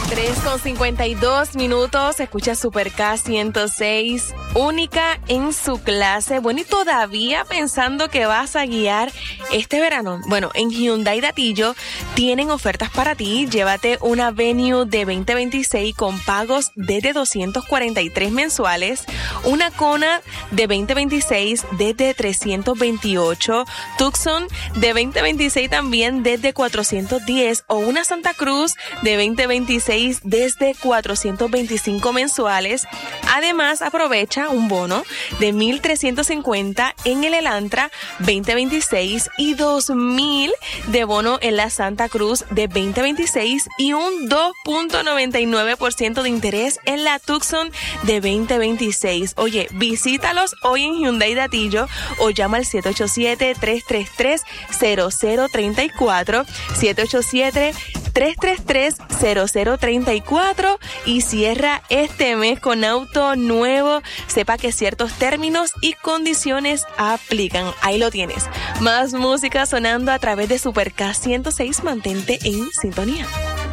3:52, escucha Super K 106, única en su clase. Bueno, y todavía pensando que vas a guiar este verano. Bueno, en Hyundai Datillo tienen ofertas para ti. Llévate una Venue de 2026 con pagos desde 243 mensuales, una Kona de 2026 desde 328, Tucson de 2026 también desde 410 o una Santa Cruz de 2026 desde 425 mensuales. Además, aprovecha un bono de 1,350 en el Elantra 2026 y 2,000 de bono en la Santa Cruz de 2026 y un 2.99% de interés en la Tucson de 2026. Oye, visítalos hoy en Hyundai Datillo o llama al 787-333-0034, 787-333-0034 y cierra este mes con auto nuevo. Sepa que ciertos términos y condiciones aplican. Ahí lo tienes. Más música sonando a través de Super K 106. Mantente en sintonía.